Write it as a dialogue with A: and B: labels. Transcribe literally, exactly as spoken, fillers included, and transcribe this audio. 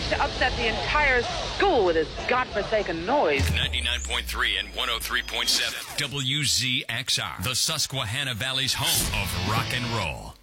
A: to upset the entire school with his godforsaken noise.
B: ninety-nine point three and one oh three point seven W Z X R, the Susquehanna Valley's home of rock and roll.